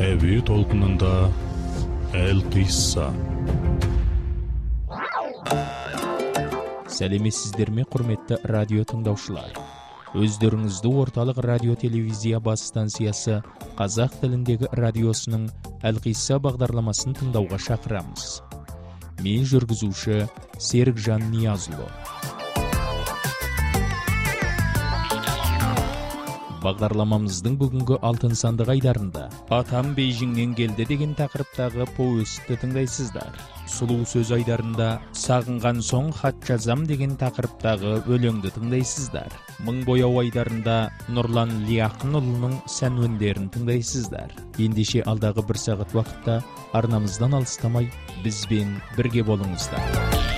Әуе толқынында Әл-Қисса. Сәлеметсіздер ме, құрметті радио тыңдаушылар? Өздеріңізді орталық радио телевизия бас станциясы қазақ тіліндегі радиосының Әл-Қисса бағдарламасын тыңдауға шақырамыз. Мен жүргізуші Серікжан Ниязұлы. Бағдарламамыздың бүгінгі алтын сандық айдарында «Атам Бейжіңнен келді» деген тақырыптағы повестті тыңдайсыздар. Сұлу сөз айдарында «Сағынған соң хат жазам» деген тақырыптағы өлеңді тыңдайсыздар. Мың бояу айдарында Нұрлан Лиақынұлының сән өндерін тыңдайсыздар. Ендеше алдағы бір сағат уақытта арнамыздан алыстамай бізбен бірге болыңыздар.